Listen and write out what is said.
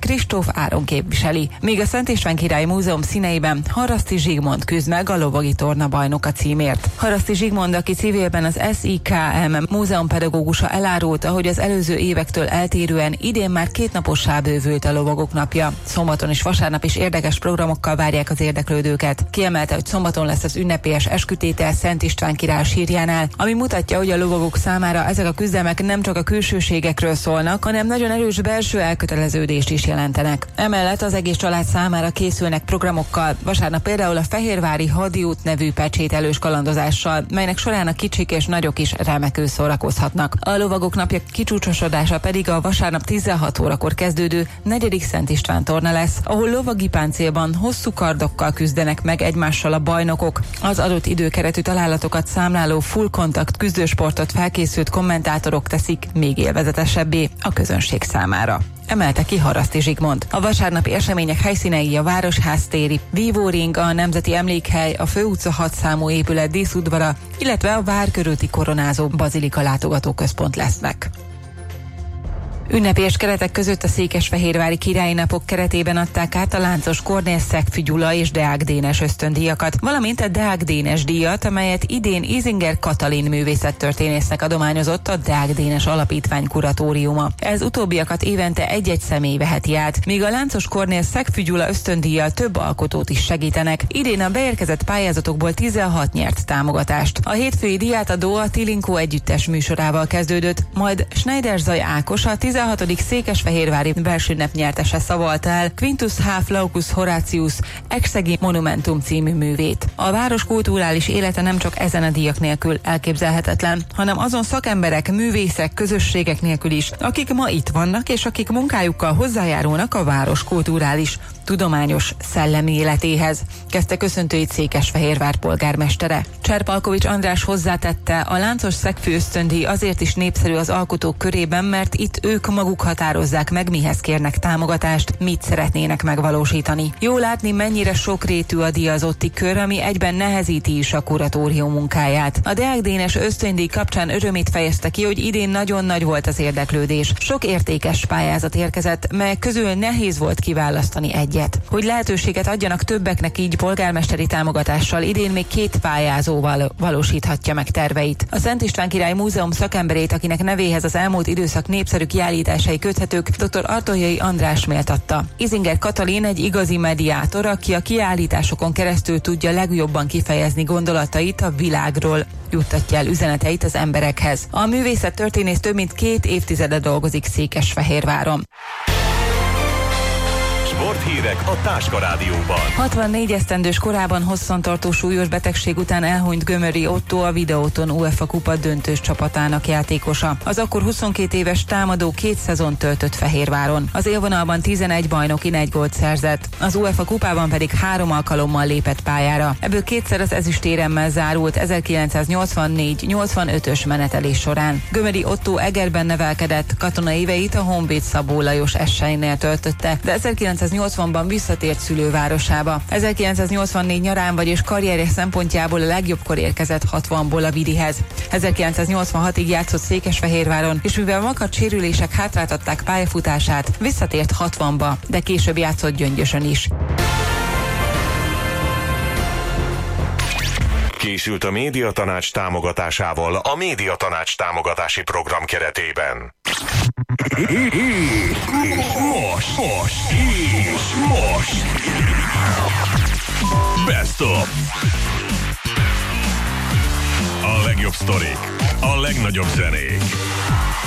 Kristóf Áron képviseli, míg a Szent István Király Múzeum színeiben Haraszti Zsigmond küzd meg a lovagi torna bajnoka címért. Haraszti Zsigmond, aki civilben az SIKM múzeumpedagógusa, elárulta, hogy az előző évektől eltérően idén már 2 napossá bővült a lovagok napja. Szombaton és vasárnap is érdekes programokkal várják az érdeklődőket. Kiemelte, hogy szombaton lesz az ünnepélyes eskütétel Szent István király sírjánál, ami mutatja, hogy a lovagok számára ezek a küzdelmek nem csak a külsőségekről szólnak, hanem nagyon erős belső elköteleződést is jelentenek. Emellett az egész család számára készülnek programokkal, vasárnap például a Fehérvári Hadiút nevű pecsételős kalandozással, melynek során a kicsik és nagyok is remekül szórakozhatnak. A lovagok napja kicsúcsosodása pedig a vasárnap 16 órakor kezdődő 4. Szent István torna lesz, ahol lovagi páncélban hosszú kardokkal küzdenek meg egymással a bajnokok. Az adott időkeretű találatokat számláló full contact küzdősportot felkészült kommentátorok teszik még élvezetesebbé a közönség számára. Emelte ki Haraszti Zsigmond. A vasárnapi események helyszínei a Városház téri vívóring, a Nemzeti Emlékhely, a Főutca 6 számú épület díszudvara, illetve a vár körülti koronázó bazilika látogatóközpont lesznek. Ünnepélyes keretek között a székesfehérvári királyi napok keretében adták át a Láncos Kornél Szegfű Gyula és Deák Dénes ösztöndíjakat, valamint a Deák Dénes díjat, amelyet idén Isinger Katalin művészettörténésznek adományozott a Deák Dénes Alapítvány kuratóriuma. Ez utóbbiakat évente egy-egy személy veheti át, míg a Láncos Kornél Szegfű Gyula ösztöndíjjal több alkotót is segítenek. Idén a beérkezett pályázatokból 16 nyert támogatást. A hétfői díjátadó a Tilinkó együttes műsorával kezdődött, majd Schneider Zaj Ákos a 16. székesfehérvári versünnep nyertese szavalta el Quintus H. Flaccus Horatius Exegi Monumentum című művét. A város kulturális élete nem csak ezen a díjak nélkül elképzelhetetlen, hanem azon szakemberek, művészek, közösségek nélkül is, akik ma itt vannak, és akik munkájukkal hozzájárulnak a város kulturális, tudományos, szellemi életéhez, kezdte köszöntőit Székesfehérvár polgármestere. Cserpalkovics András hozzátette, a Láncos Szegfű ösztöndíj azért is népszerű az alkotók körében, mert itt ők maguk határozzák meg, mihez kérnek támogatást, mit szeretnének megvalósítani. Jó látni, mennyire sokrétű a díjazotti kör, ami egyben nehezíti is a kuratórium munkáját. A Deák Dénes ösztöndíj kapcsán örömét fejezte ki, hogy idén nagyon nagy volt az érdeklődés. Sok értékes pályázat érkezett, melyek közül nehéz volt kiválasztani egyet. Hogy lehetőséget adjanak többeknek így polgármesteri támogatással, idén még 2 pályázóval valósíthatja meg terveit. A Szent István Király Múzeum szakemberét, akinek nevéhez az elmúlt időszak népszerű kiállításai köthetők, dr. Artolyai András méltatta. Isinger Katalin egy igazi mediátor, aki a kiállításokon keresztül tudja legjobban kifejezni gondolatait a világról, juttatja el üzeneteit az emberekhez. A művészettörténész több mint 2 évtizede dolgozik Székesfehérváron. Sporthírek a Táska Rádióban. 64 esztendős korában hosszantartó súlyos betegség után elhunyt Gömöri Ottó, a Videóton UEFA kupa döntős csapatának játékosa. Az akkor 22 éves támadó 2 szezont töltött Fehérváron. Az élvonalban 11 bajnoki 4 gólt szerzett. Az UEFA kupában pedig 3 alkalommal lépett pályára. Ebből 2-szer az ezüstéremmel zárult 1984-85-ös menetelés során. Gömöri Ottó Egerben nevelkedett, katonai éveit a Honvéd Szabó Lajos Esseinél töltötte, de 1980-ban visszatért szülővárosába. 1984 nyarán, vagyis karrierje szempontjából a legjobbkor érkezett 60-ból a Vidihez. 1986-ig játszott Székesfehérváron, és mivel makacs sérülések hátráltatták pályafutását, visszatért 60-ba, de később játszott Gyöngyösön is. Készült a Médiatanács támogatásával a Médiatanács támogatási program keretében. Most. Best of. A legjobb sztorik, a legnagyobb zenék.